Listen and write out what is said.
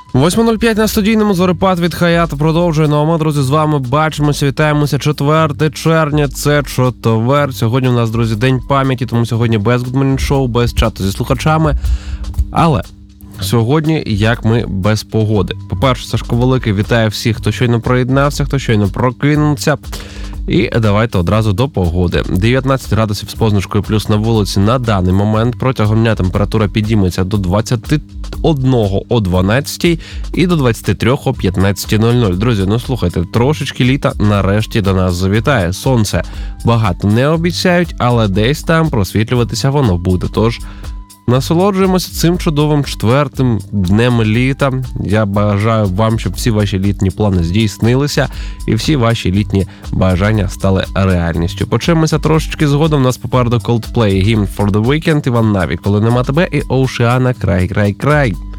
8:05 на студійному. Зорепад від Хаята продовжує. Ну а ми, друзі, з вами бачимося, вітаємося. 4 червня, це четвер. Сьогодні у нас, друзі, День пам'яті, тому сьогодні без Good Morning Show, без чату зі слухачами. Але сьогодні, як ми, без погоди. По-перше, Сашко Великий вітає всіх, хто щойно приєднався, хто щойно прокинувся. І давайте одразу до погоди. 19 градусів з позначкою плюс на вулиці на даний момент. Протягом дня температура підійметься до 21 о 12 і до 23 о 15:00. Друзі, ну слухайте, трошечки літа нарешті до нас завітає. Сонце багато не обіцяють, але десь там просвітлюватися воно буде. Тож насолоджуємося цим чудовим 4-м днем літа. Я бажаю вам, щоб всі ваші літні плани здійснилися і всі ваші літні бажання стали реальністю. Почуємося трошечки згодом. У нас попереду Coldplay, Hymn for the Weekend, Іван Навік, Коли нема тебе, і Oceana, Край.